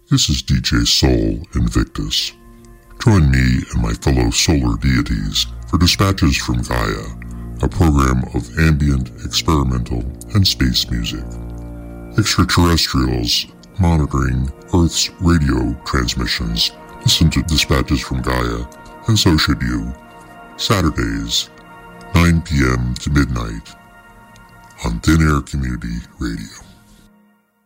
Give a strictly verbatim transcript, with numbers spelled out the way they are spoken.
This is D J Sol Invictus. Join me and my fellow solar deities for Dispatches from Gaia, a program of ambient, experimental, and space music. Extraterrestrials monitoring Earth's radio transmissions listen to Dispatches from Gaia, and so should you. Saturdays, nine p.m. to midnight, on Thin Air Community Radio.